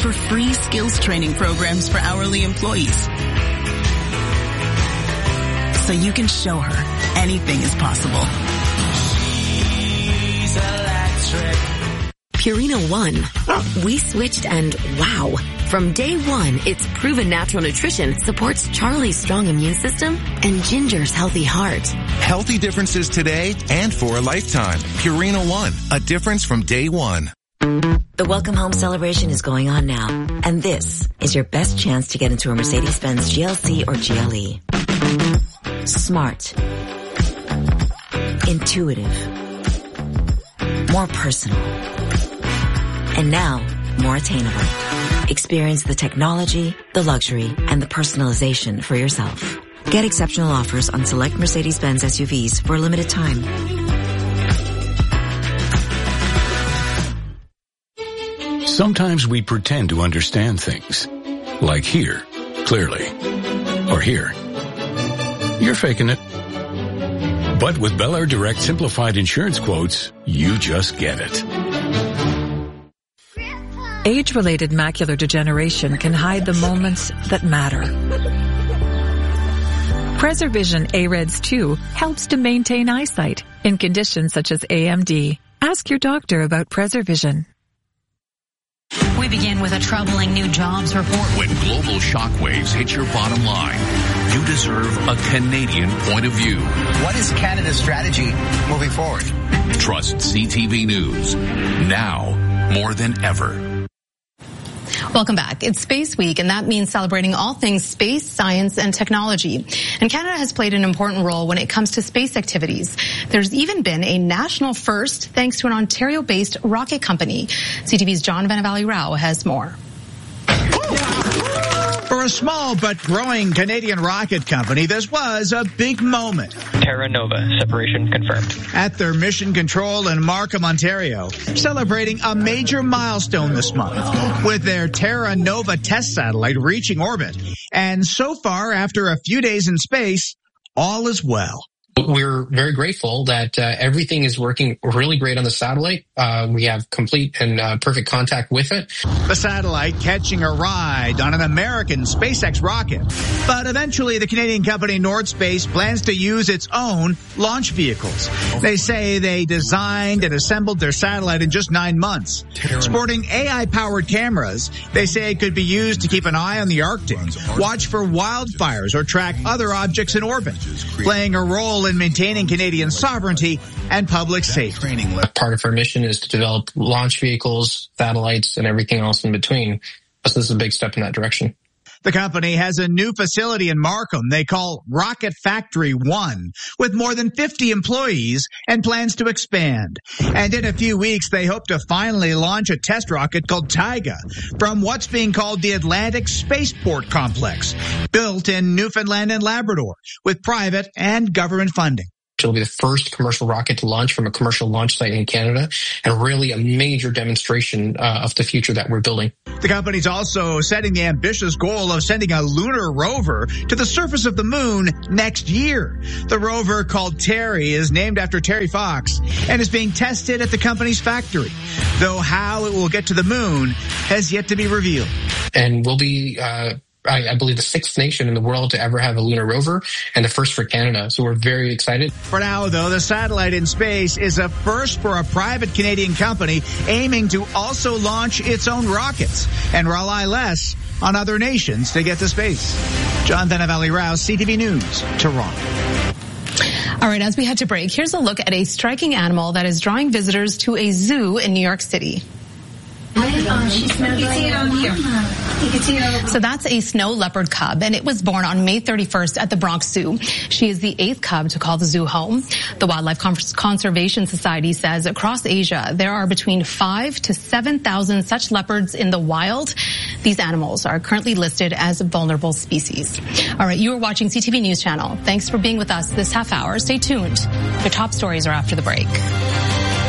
offer free skills training programs for hourly employees. So you can show her anything is possible. She's electric. Purina ONE. We switched and wow. From day one, its proven natural nutrition supports Charlie's strong immune system and Ginger's healthy heart. Healthy differences today and for a lifetime. Purina ONE. A difference from day one. The Welcome Home celebration is going on now, and this is your best chance to get into a Mercedes-Benz GLC or GLE. Smart. Intuitive. More personal. And now, more attainable. Experience the technology, the luxury, and the personalization for yourself. Get exceptional offers on select Mercedes-Benz SUVs for a limited time. Sometimes we pretend to understand things. Like here, clearly. Or here. You're faking it. But with Bel Air Direct Simplified Insurance Quotes, you just get it. Age-related macular degeneration can hide the moments that matter. PreserVision AREDS 2 helps to maintain eyesight in conditions such as AMD. Ask your doctor about PreserVision. We begin with a troubling new jobs report. When global shockwaves hit your bottom line, you deserve a Canadian point of view. What is Canada's strategy moving forward? Trust CTV News. Now, more than ever. Welcome back. It's Space Week, and that means celebrating all things space, science, and technology. And Canada has played an important role when it comes to space activities. There's even been a national first thanks to an Ontario-based rocket company. CTV's John Vanavalley-Rao has more. For a small but growing Canadian rocket company, this was a big moment. Terra Nova, separation confirmed. At their mission control in Markham, Ontario, celebrating a major milestone this month with their Terra Nova test satellite reaching orbit. And so far, after a few days in space, all is well. We're very grateful that everything is working really great on the satellite. We have complete and perfect contact with it. The satellite catching a ride on an American SpaceX rocket. But eventually the Canadian company Nordspace plans to use its own launch vehicles. They say they designed and assembled their satellite in just 9 months. Sporting AI-powered cameras, they say it could be used to keep an eye on the Arctic, watch for wildfires, or track other objects in orbit, playing a role in maintaining Canadian sovereignty and public safety. Part of our mission is to develop launch vehicles, satellites, and everything else in between. So this is a big step in that direction. The company has a new facility in Markham they call Rocket Factory 1 with more than 50 employees and plans to expand. And in a few weeks, they hope to finally launch a test rocket called Taiga from what's being called the Atlantic Spaceport Complex, built in Newfoundland and Labrador with private and government funding. It'll be the first commercial rocket to launch from a commercial launch site in Canada, and really a major demonstration of the future that we're building. The company's also setting the ambitious goal of sending a lunar rover to the surface of the moon next year. The rover, called Terry, is named after Terry Fox and is being tested at the company's factory, though how it will get to the moon has yet to be revealed. And we'll be I believe the 6th nation in the world to ever have a lunar rover, and the first for Canada. So we're very excited. For now, though, the satellite in space is a first for a private Canadian company aiming to also launch its own rockets and rely less on other nations to get to space. John Vanavalley-Rao, CTV News, Toronto. All right, as we head to break, here's a look at a striking animal that is drawing visitors to a zoo in New York City. So that's a snow leopard cub, and it was born on May 31st at the Bronx Zoo. She is the 8th cub to call the zoo home. The Wildlife Conservation Society says across Asia, there are between 5,000 to 7,000 such leopards in the wild. These animals are currently listed as vulnerable species. All right, you are watching CTV News Channel. Thanks for being with us this half hour. Stay tuned. The top stories are after the break.